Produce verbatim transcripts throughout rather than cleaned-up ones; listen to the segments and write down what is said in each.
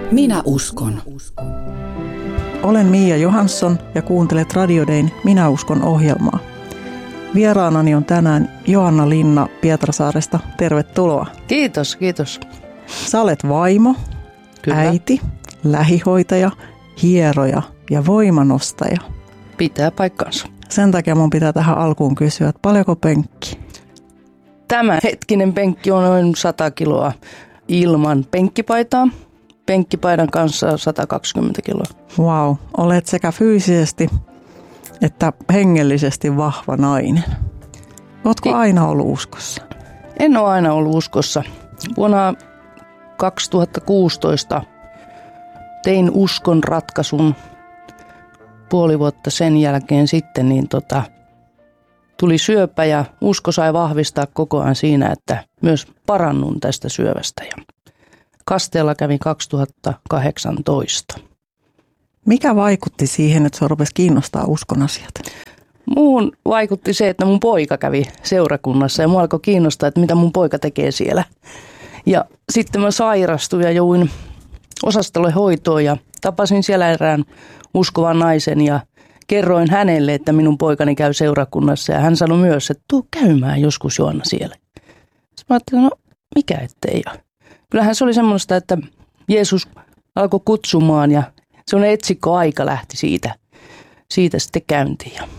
Minä uskon. Olen Mia Johansson ja kuuntelet Radio Dayn Minä uskon -ohjelmaa. Vieraanani on tänään Joanna Linna Pietarsaaresta. Tervetuloa. Kiitos, kiitos. Sä olet vaimo, Kyllä. äiti, lähihoitaja, hieroja ja voimanostaja. Pitää paikkansa. Sen takia mun pitää tähän alkuun kysyä, että paljonko penkki? Tämä hetkinen penkki on noin sata kiloa ilman penkkipaitaa. Penkkipaidan kanssa sata kaksikymmentä kiloa. Vau, wow. Olet sekä fyysisesti että hengellisesti vahva nainen. Ootko aina ollut uskossa? En ole aina ollut uskossa. Vuonna kaksituhattakuusitoista tein uskon ratkaisun. Puoli vuotta sen jälkeen sitten niin tota, tuli syöpä ja usko sai vahvistaa koko ajan siinä, että myös parannun tästä syövästä. Ja kasteella kävin kaksituhattakahdeksantoista. Mikä vaikutti siihen, että sinua rupesi kiinnostaa uskon asiat? Muuhun vaikutti se, että mun poika kävi seurakunnassa ja mua alkoi kiinnostaa, että mitä mun poika tekee siellä. Ja sitten mä sairastuin ja jouduin osastolle hoitoon ja tapasin siellä erään uskovan naisen ja kerroin hänelle, että minun poikani käy seurakunnassa ja hän sanoi myös, että tuu käymään joskus Joanna siellä. Sitten mä ajattelin, no mikä ettei. Ja kyllähän se oli semmoista, että Jeesus alkoi kutsumaan ja semmoinen etsikkoaika lähti siitä, siitä sitten käyntiin. Ja,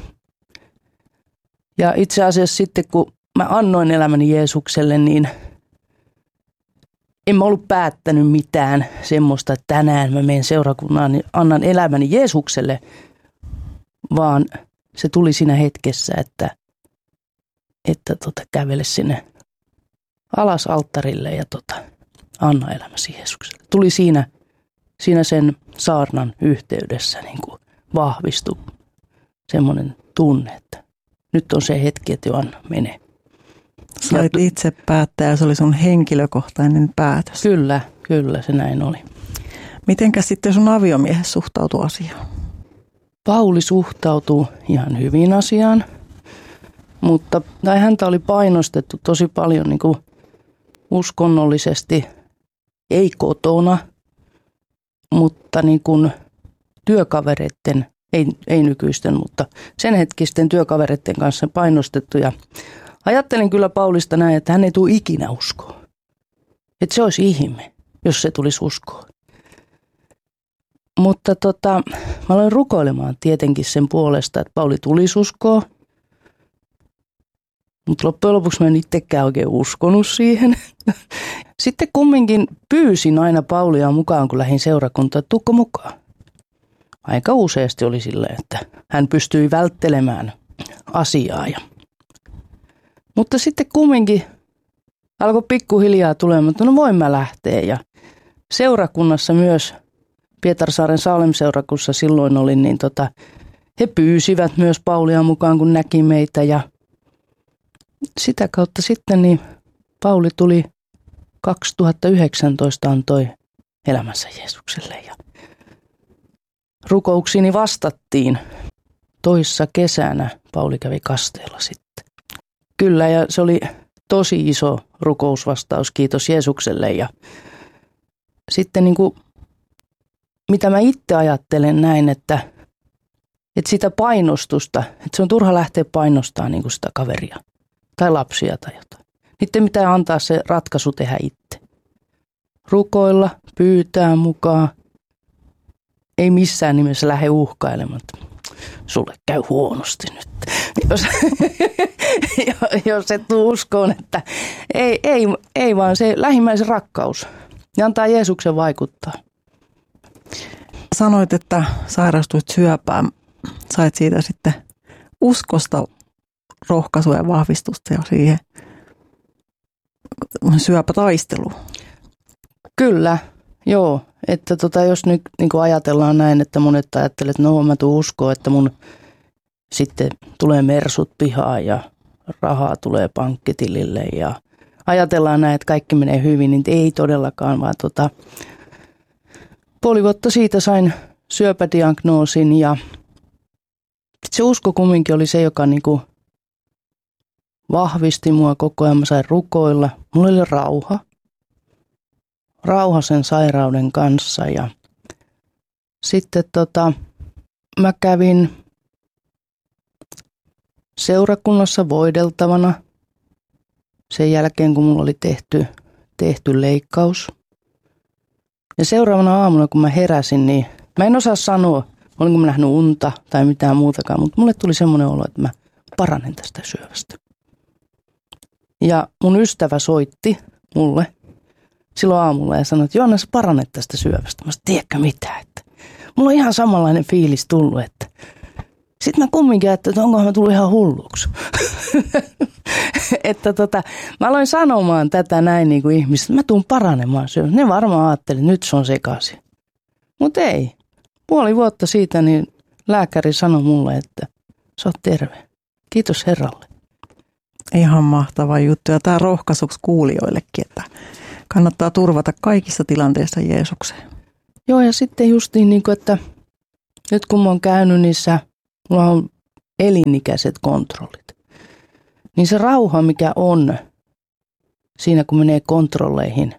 ja itse asiassa sitten kun mä annoin elämäni Jeesukselle, niin en mä ollut päättänyt mitään semmoista, että tänään mä menen seurakunnaan, niin annan elämäni Jeesukselle, vaan se tuli siinä hetkessä, että, että tota, kävele sinne alas alttarille ja tota, anna elämäsi Jeesukselle. Tuli siinä, siinä sen saarnan yhteydessä niin kuin vahvistui semmoinen tunne, että nyt on se hetki, että Joanna menee. Sait itse päättää ja se oli sun henkilökohtainen päätös. Kyllä, kyllä se näin oli. Mitenkäs sitten sun aviomies suhtautui asiaan? Pauli suhtautuu ihan hyvin asiaan, mutta tai häntä oli painostettu tosi paljon niin kuin uskonnollisesti, ei kotona, mutta niin kuin työkavereiden, ei, ei nykyisten, mutta sen hetkisten työkavereiden kanssa painostettu. Ja ajattelin kyllä Paulista näin, että hän ei tule ikinä uskoon. Että se olisi ihme, jos se tulisi uskoon. Mutta tota, mä aloin rukoilemaan tietenkin sen puolesta, että Pauli tulisi uskoon. Mutta loppujen lopuksi mä en itsekään oikein uskonut siihen. Sitten kumminkin pyysin aina Paulia mukaan, kun lähdin seurakuntaan, että tuukko mukaan. Aika useasti oli silleen, että hän pystyi välttelemään asiaa. Ja mutta sitten kumminkin alkoi pikkuhiljaa tulemaan, että no voin mä lähteä. Ja seurakunnassa myös, Pietarsaaren Salem-seurakunnassa silloin olin, niin tota, he pyysivät myös Paulia mukaan, kun näki meitä. Ja sitä kautta sitten niin Pauli tuli kaksituhattayhdeksäntoista antoi elämänsä Jeesukselle. Ja rukouksiini vastattiin. Toissa kesänä Pauli kävi kasteella sitten. Kyllä, ja se oli tosi iso rukousvastaus, kiitos Jeesukselle. Ja sitten niin kuin, mitä mä itse ajattelen näin, että, että sitä painostusta, että se on turha lähteä painostamaan niin kuin sitä kaveria tai lapsia tai jotain. Niiden pitää antaa se ratkaisu tehdä itse. Rukoilla, pyytää mukaan, ei missään nimessä lähde uhkailemaan. Sulle käy huonosti nyt, jos, jos et tule uskoon, että ei, ei, ei vaan se lähimmäisen rakkaus ja antaa Jeesuksen vaikuttaa. Sanoit, että sairastuit syöpään. Sait siitä sitten uskosta rohkaisua ja vahvistusta ja siihen syöpätaisteluun. Kyllä, joo. Että tota, jos nyt niin kuin ajatellaan näin, että monet ajattelee, että no mä tuun uskoon, että mun sitten tulee mersut pihaan ja rahaa tulee pankkitilille ja ajatellaan näin, että kaikki menee hyvin, niin ei todellakaan, vaan tota, puoli vuotta siitä sain syöpädiagnoosin ja se usko kumminkin oli se, joka niin kuin vahvisti mua koko ajan. Mä sain rukoilla, mulla oli rauha. rauha sen sairauden kanssa. Ja sitten tota, mä kävin seurakunnassa voideltavana sen jälkeen, kun mulla oli tehty, tehty leikkaus. Ja seuraavana aamuna, kun mä heräsin, niin mä en osaa sanoa, olinko mä nähnyt unta tai mitään muutakaan, mutta mulle tuli semmoinen olo, että mä paranen tästä syövästä. Ja mun ystävä soitti mulle silloin aamulla ja sanoi, että Joanna, sä paranet tästä syövästä. Mä sanoin, tiedätkö mitä, että mulla on ihan samanlainen fiilis tullut, että sitten mä kumminkin ajattelin, että onkohan mä tullut ihan hulluksi. että tota, mä aloin sanomaan tätä näin niin kuin ihmiset, että mä tuun paranemaan syövästä. Ne varmaan ajattelivat, että nyt se on sekaisin. Mutta ei. Puoli vuotta siitä niin lääkäri sanoi mulle, että sä oot terve. Kiitos Herralle. Ihan mahtava juttu. Ja tämä rohkaisuksi kuulijoillekin, että kannattaa turvata kaikissa tilanteissa Jeesukseen. Joo, ja sitten justiin niin kuin, että nyt kun mä oon käynyt niissä, mulla on elinikäiset kontrollit, niin se rauha, mikä on siinä, kun menee kontrolleihin,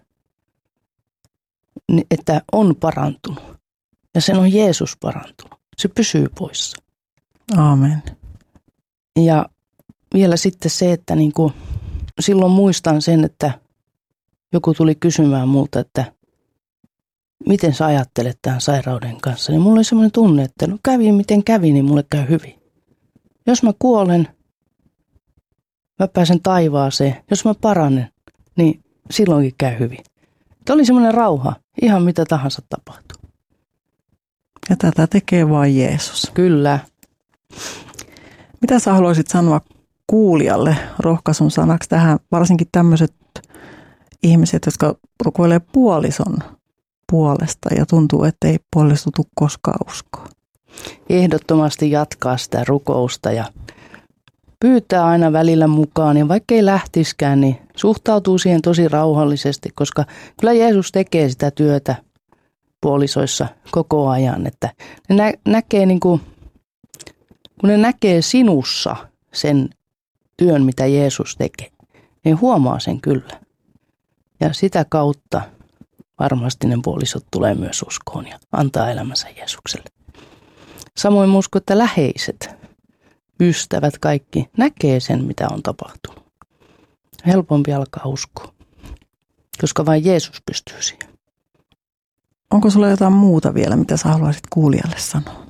että on parantunut. Ja sen on Jeesus parantunut. Se pysyy poissa. Aamen. Ja vielä sitten se, että niin kuin, silloin muistan sen, että joku tuli kysymään multa, että miten sä ajattelet tämän sairauden kanssa. Niin mulla oli semmoinen tunne, että no kävi miten kävi, niin mulle käy hyvin. Jos mä kuolen, mä pääsen taivaaseen. Jos mä paranen, niin silloinkin käy hyvin. Tämä oli semmoinen rauha, ihan mitä tahansa tapahtuu. Ja tätä tekee vain Jeesus. Kyllä. Mitä sä haluaisit sanoa kuulijalle rohkaisun sanaksi tähän, varsinkin tämmöiset ihmiset, jotka rukoilee puolison puolesta ja tuntuu, että ei puoliso tule koskaan uskoa? Ehdottomasti jatkaa sitä rukousta ja pyytää aina välillä mukaan. Ja vaikka ei lähtiskään, niin suhtautuu siihen tosi rauhallisesti, koska kyllä Jeesus tekee sitä työtä puolisoissa koko ajan. Että ne nä- näkee niin kuin, kun ne näkee sinussa sen työn, mitä Jeesus tekee, niin huomaa sen kyllä. Ja sitä kautta varmasti ne puolisot tulee myös uskoon ja antaa elämänsä Jeesukselle. Samoin mä uskon, että läheiset, ystävät, kaikki näkee sen, mitä on tapahtunut. Helpompi alkaa uskoa, koska vain Jeesus pystyy siihen. Onko sulla jotain muuta vielä, mitä sä haluaisit kuulijalle sanoa?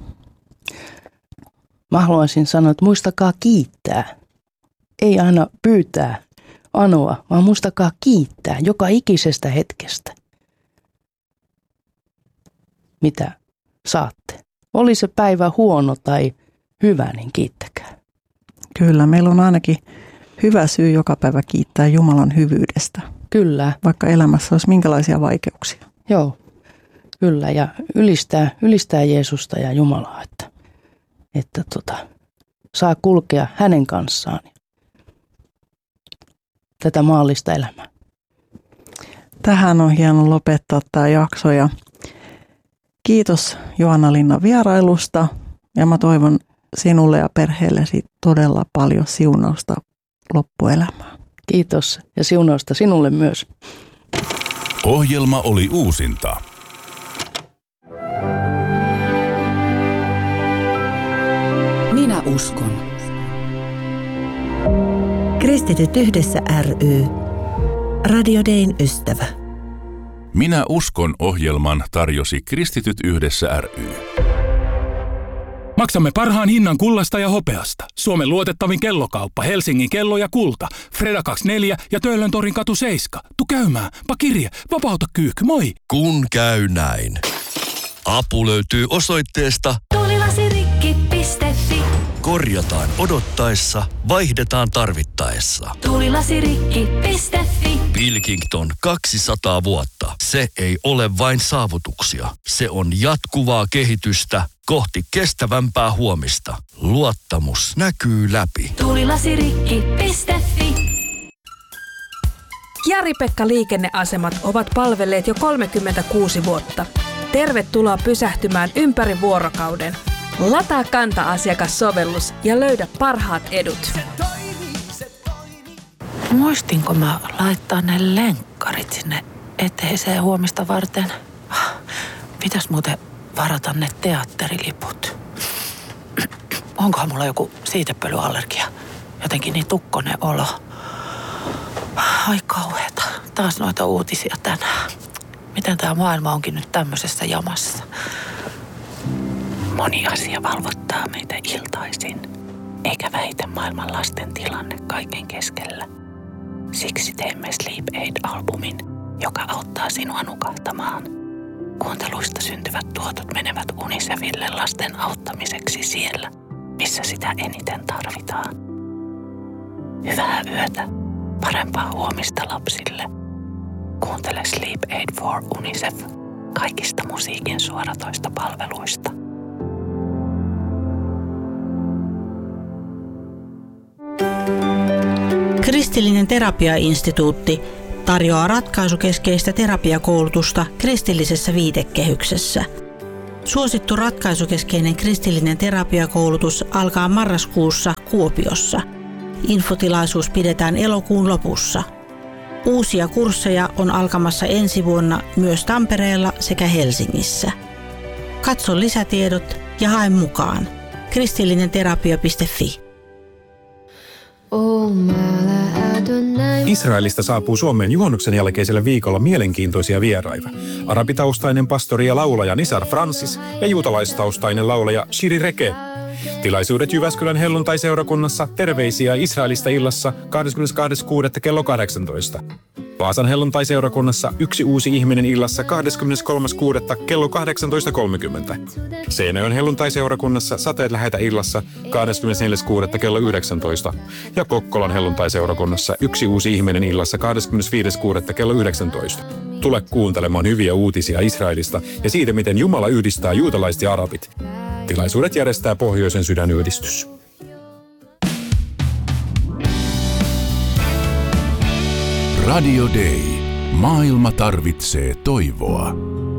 Mä haluaisin sanoa, että muistakaa kiittää. Ei aina pyytää, anoa, vaan muistakaa kiittää joka ikisestä hetkestä, mitä saatte. Oli se päivä huono tai hyvä, niin kiittäkää. Kyllä, meillä on ainakin hyvä syy joka päivä kiittää Jumalan hyvyydestä. Kyllä. Vaikka elämässä olisi minkälaisia vaikeuksia. Joo, kyllä. Ja ylistää, ylistää Jeesusta ja Jumalaa, että, että tota, saa kulkea hänen kanssaan tätä maallista elämää. Tähän on hieno lopettaa tämä jakso ja kiitos Joanna-Linna vierailusta ja mä toivon sinulle ja perheellesi todella paljon siunausta loppuelämään. Kiitos ja siunausta sinulle myös. Ohjelma oli uusinta. Minä uskon. Kristityt yhdessä ry. Radio Dayn ystävä. Minä uskon -ohjelman tarjosi Kristityt yhdessä ry. Maksamme parhaan hinnan kullasta ja hopeasta. Suomen luotettavin kellokauppa, Helsingin kello ja kulta. Freda kaksikymmentäneljä ja Töölön torin katu seitsemän. Tu käymään, pa kirje, vapauta kyykky, moi! Kun käy näin. Apu löytyy osoitteesta tuulilasirikki piste fi. Korjataan odottaessa, vaihdetaan tarvittaessa. tuulilasirikki piste fi. Pilkington kaksisataa vuotta. Se ei ole vain saavutuksia. Se on jatkuvaa kehitystä kohti kestävämpää huomista. Luottamus näkyy läpi. tuulilasirikki piste fi. Jari-Pekka Liikenneasemat ovat palvelleet jo kolmekymmentäkuusi vuotta. Tervetuloa pysähtymään ympäri vuorokauden. Lataa Kanta-asiakassovellus ja löydä parhaat edut. Muistinko mä laittaa ne lenkkarit sinne eteiseen huomista varten. Pitäis muuten varata ne teatteriliput. Onkohan mulla joku siitepölyallergia? Jotenkin niin tukkonen olo. Ai kauheeta. Taas noita uutisia tänään. Miten tää maailma onkin nyt tämmöisessä jamassa? Moni asia valvottaa meitä iltaisin, eikä väitä maailman lasten tilanne kaiken keskellä. Siksi teemme Sleep Aid-albumin, joka auttaa sinua nukahtamaan. Kuunteluista syntyvät tuotot menevät UNICEFille lasten auttamiseksi siellä, missä sitä eniten tarvitaan. Hyvää yötä, parempaa huomista lapsille. Kuuntele Sleep Aid for UNICEF kaikista musiikin suoratoista palveluista. Kristillinen terapiainstituutti tarjoaa ratkaisukeskeistä terapiakoulutusta kristillisessä viitekehyksessä. Suosittu ratkaisukeskeinen kristillinen terapiakoulutus alkaa marraskuussa Kuopiossa. Infotilaisuus pidetään elokuun lopussa. Uusia kursseja on alkamassa ensi vuonna myös Tampereella sekä Helsingissä. Katso lisätiedot ja hae mukaan. kristillinenterapia piste fi. Israelista saapuu Suomeen juhannuksen jälkeisellä viikolla mielenkiintoisia vieraita. Arabitaustainen pastori ja laulaja Nisar Francis ja juutalaistaustainen laulaja Shiri Reke. Tilaisuudet Jyväskylän helluntai-seurakunnassa Terveisiä Israelista illassa kahdeskymmenestoinen kuudetta kello kahdeksantoista. Vaasan helluntai-seurakunnassa Yksi uusi ihminen illassa kahdeskymmeneskolmas kuudetta kello kahdeksantoista kolmekymmentä. Seinäjoen helluntai-seurakunnassa Sateet lähetä illassa kahdeskymmenesneljäs kuudetta kello yhdeksäntoista. Ja Kokkolan helluntai-seurakunnassa Yksi uusi ihminen illassa kahdeskymmenesviides kuudetta kello yhdeksäntoista. Tule kuuntelemaan hyviä uutisia Israelista ja siitä, miten Jumala yhdistää juutalaiset ja arabit. Tilaisuudet järjestää Pohjoisen sydänyhdistys. Radio Day. Maailma tarvitsee toivoa.